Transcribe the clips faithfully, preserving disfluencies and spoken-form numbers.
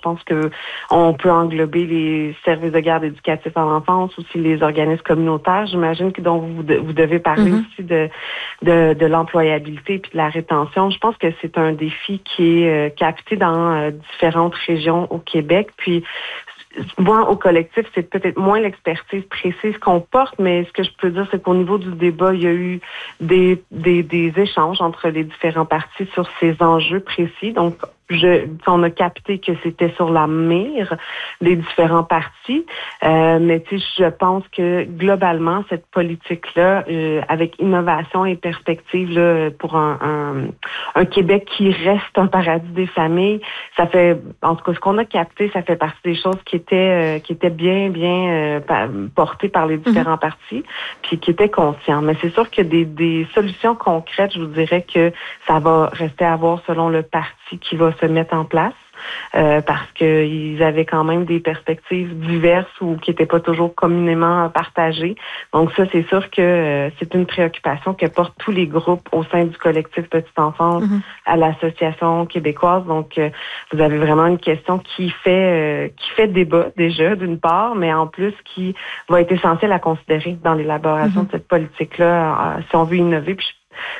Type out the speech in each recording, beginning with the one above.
pense que on peut englober les services de garde éducatifs à l'enfance, aussi les organismes communautaires. J'imagine que donc vous, vous devez parler mm-hmm. aussi de, de, de l'employabilité puis de la rétention. Je pense que c'est un défi qui est euh, capté dans euh, différentes régions au Québec. Puis moi, au collectif, c'est peut-être moins l'expertise précise qu'on porte, mais ce que je peux dire, c'est qu'au niveau du débat, il y a eu des, des, des échanges entre les différents partis sur ces enjeux précis. Donc, je, on a capté que c'était sur la mire des différents partis, euh, mais tu sais, je pense que globalement, cette politique-là, euh, avec innovation et perspective là, pour un, un, un Québec qui reste un paradis des familles, ça fait, en tout cas, ce qu'on a capté, ça fait partie des choses qui étaient, euh, qui étaient bien, bien euh, portées par les différents mm-hmm. partis, puis qui étaient conscients. Mais c'est sûr que des, des solutions concrètes, je vous dirais que ça va rester à voir selon le parti qui va se mettre en place. Euh, parce qu'ils avaient quand même des perspectives diverses ou qui n'étaient pas toujours communément partagées. Donc ça, c'est sûr que euh, c'est une préoccupation que portent tous les groupes au sein du collectif Petite Enfance mm-hmm. à l'Association québécoise. Donc, euh, vous avez vraiment une question qui fait euh, qui fait débat déjà, d'une part, mais en plus qui va être essentielle à considérer dans l'élaboration mm-hmm. de cette politique-là, euh, si on veut innover. Puis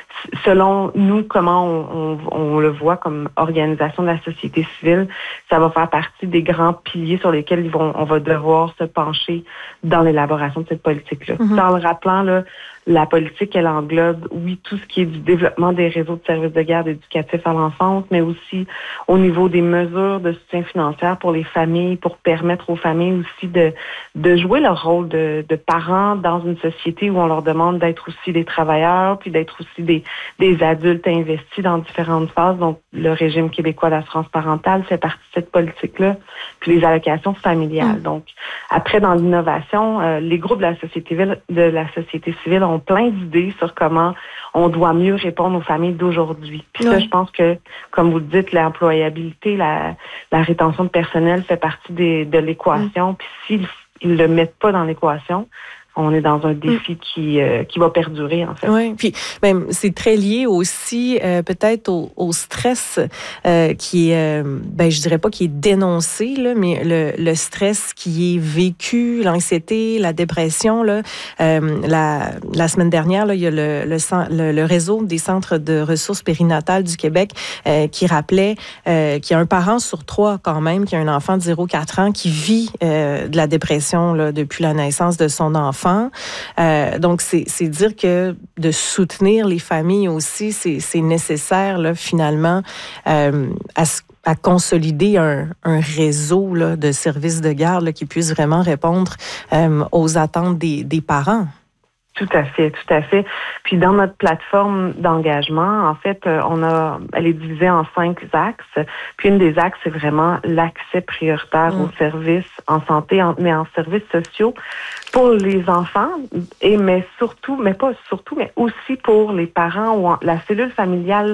selon nous, comment on, on, on le voit comme organisation de la société civile, ça va faire partie des grands piliers sur lesquels ils vont, on va devoir se pencher dans l'élaboration de cette politique-là. Mm-hmm. Dans le rappelant, là, la politique, elle englobe, oui, tout ce qui est du développement des réseaux de services de garde éducatifs à l'enfance, mais aussi au niveau des mesures de soutien financier pour les familles, pour permettre aux familles aussi de, de jouer leur rôle de, de parents dans une société où on leur demande d'être aussi des travailleurs, puis d'être aussi des, des adultes investis dans différentes phases. Donc, le régime québécois d'assurance parentale fait partie de cette politique-là, puis les allocations familiales. Mmh. Donc, après, dans l'innovation, euh, les groupes de la société civile, de la société civile ont plein d'idées sur comment on doit mieux répondre aux familles d'aujourd'hui. Puis oui. ça, je pense que, comme vous le dites, l'employabilité, la, la rétention de personnel fait partie des, de l'équation. Mmh. Puis s'ils ne le mettent pas dans l'équation, on est dans un défi mmh. qui euh, qui va perdurer, en fait. Oui, puis ben, c'est très lié aussi euh, peut-être au, au stress euh, qui est, euh, ben, je dirais pas qui est dénoncé, là, mais le, le stress qui est vécu, l'anxiété, la dépression. Là, euh, la, la semaine dernière, là, il y a le, le, le, le réseau des centres de ressources périnatales du Québec euh, qui rappelait euh, qu'il y a un parent sur trois quand même, qui a un enfant de zéro à quatre ans qui vit euh, de la dépression là, depuis la naissance de son enfant. Euh, donc, c'est, c'est dire que de soutenir les familles aussi, c'est, c'est nécessaire, là, finalement, euh, à, à consolider un, un réseau là, de services de garde là, qui puisse vraiment répondre euh, aux attentes des, des parents. Tout à fait, tout à fait. Puis dans notre plateforme d'engagement, en fait, on a, elle est divisée en cinq axes. Puis une des axes, c'est vraiment l'accès prioritaire mmh. aux services en santé, en, mais en services sociaux pour les enfants, et mais surtout, mais pas surtout, mais aussi pour les parents ou en, la cellule familiale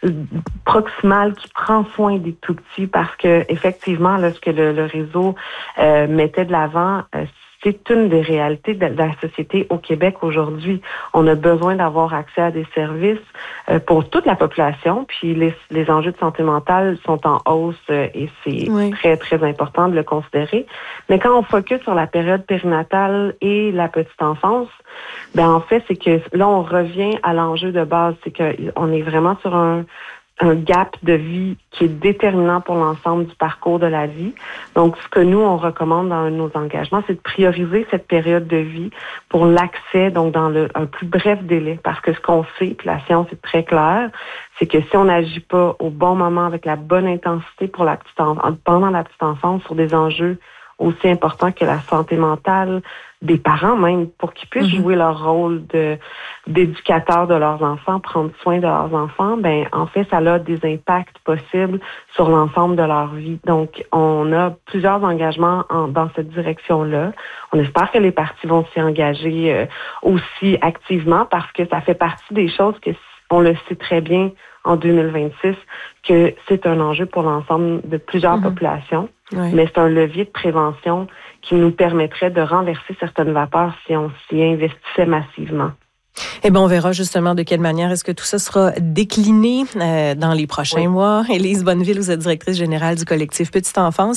proximale qui prend soin des tout-petits, parce que effectivement, là, ce que le, le réseau euh, mettait de l'avant, euh, c'est une des réalités de la société au Québec aujourd'hui. On a besoin d'avoir accès à des services euh, pour toute la population, puis les, les enjeux de santé mentale sont en hausse euh, et c'est oui. très, très important de le considérer. Mais quand on focus sur la période périnatale et la petite enfance, ben en fait, c'est que là, on revient à l'enjeu de base, c'est qu'on est vraiment sur un un gap de vie qui est déterminant pour l'ensemble du parcours de la vie. Donc, ce que nous, on recommande dans nos engagements, c'est de prioriser cette période de vie pour l'accès, donc dans le, un plus bref délai. Parce que ce qu'on sait, puis la science est très claire, c'est que si on n'agit pas au bon moment avec la bonne intensité pour la petite enfance, pendant la petite enfance sur des enjeux aussi importants que la santé mentale des parents même, pour qu'ils puissent mm-hmm. jouer leur rôle de d'éducateurs de leurs enfants, prendre soin de leurs enfants, ben en fait, ça a des impacts possibles sur l'ensemble de leur vie. Donc, on a plusieurs engagements en, dans cette direction-là. On espère que les partis vont s'y engager euh, aussi activement, parce que ça fait partie des choses que on le sait très bien en deux mille vingt-six, que c'est un enjeu pour l'ensemble de plusieurs mm-hmm. populations. Oui. Mais c'est un levier de prévention qui nous permettrait de renverser certaines vapeurs si on s'y investissait massivement. Eh bien, on verra justement de quelle manière est-ce que tout ça sera décliné euh, dans les prochains oui. mois. Élise Bonneville, vous êtes directrice générale du collectif Petite Enfance.